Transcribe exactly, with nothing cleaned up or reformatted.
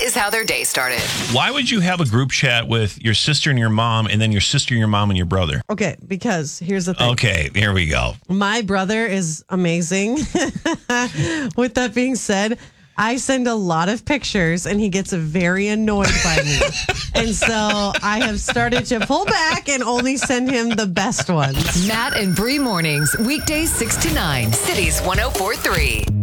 is how their day started. Why would you have a group chat with your sister and your mom and then your sister, your mom, and your brother? Okay, because here's the thing. Okay, here we go. My brother is amazing. With that being said, I send a lot of pictures and he gets very annoyed by me. And so I have started to pull back and only send him the best ones. Matt and Bree mornings, weekdays six to nine, Cities one oh four three.